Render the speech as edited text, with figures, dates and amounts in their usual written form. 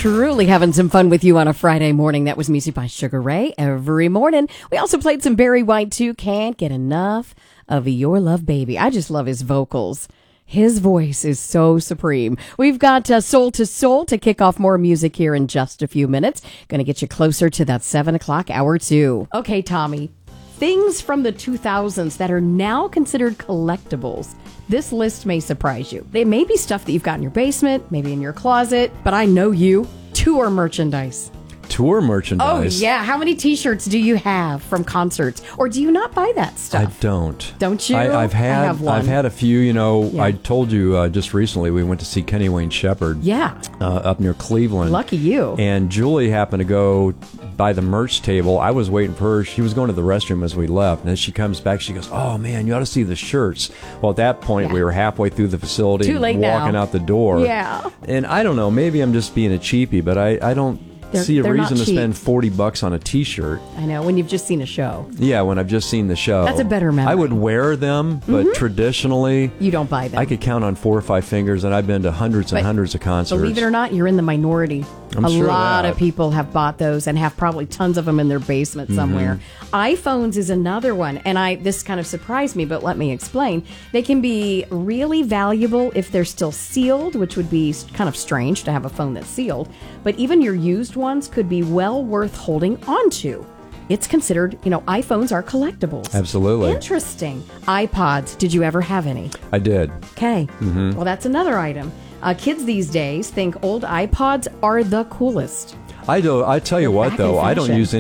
Truly having some fun with you on a Friday morning. That was music by Sugar Ray every morning. We also played some Barry White too. Can't get enough of Your Love Baby. I just love his vocals. His voice is so supreme. We've got Soul to Soul to kick off more music here in just a few minutes. Going to get you closer to that 7 o'clock hour too. Okay, Tommy. Things from the 2000s that are now considered collectibles. This list may surprise you. They may be stuff that you've got in your basement, maybe in your closet, but I know you. Tour merchandise. Tour merchandise? Oh, yeah. How many T-shirts do you have from concerts? Or do you not buy that stuff? I don't. Don't you? I've have one. I've had a few, Yeah. I told you just recently we went to see Kenny Wayne Shepherd. Yeah. Up near Cleveland. Lucky you. And Julie happened to go by the merch table. I was waiting for her. She was going to the restroom as we left. And as she comes back, she goes, "Oh, man, you ought to see the shirts." Well, at that point, we were halfway through the facility. Too late walking now. out the door. Yeah. And I don't know, maybe I'm just being a cheapie, but I don't see a they're reason not to cheap. spend $40 on a T-shirt. I know, when you've just seen a show. Yeah, when I've just seen the show. That's a better memory. I would wear them, but traditionally, You don't buy them. I could count on 4 or 5 fingers, and I've been to hundreds and But hundreds of concerts. Believe it or not, you're in the minority. I'm a sure of lot that. of people have bought those and have probably tons of them in their basement somewhere. iPhones is another one, and this kind of surprised me, but let me explain. They can be really valuable if they're still sealed, which would be kind of strange to have a phone that's sealed. But even your used ones could be well worth holding onto. It's considered, iPhones are collectibles. Absolutely. Interesting. iPods. Did you ever have any? I did. Okay. Well, that's another item. Kids these days think old iPods are the coolest. I tell you what, back in though, I don't fashion. use